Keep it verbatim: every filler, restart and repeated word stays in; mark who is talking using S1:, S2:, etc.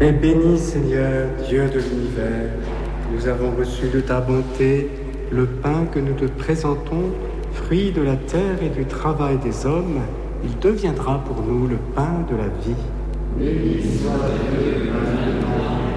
S1: Et béni Seigneur, Dieu de l'univers, nous avons reçu de ta bonté le pain que nous te présentons, fruit de la terre et du travail des hommes. Il deviendra pour nous le pain de la vie.
S2: Béni soit Dieu maintenant